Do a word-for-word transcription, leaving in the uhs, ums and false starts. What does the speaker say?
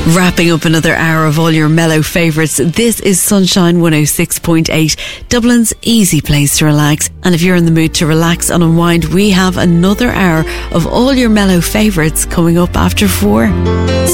Wrapping up another hour of all your mellow favourites, this is Sunshine one oh six point eight, Dublin's easy place to relax. And if you're in the mood to relax and unwind, we have another hour of all your mellow favourites coming up after four.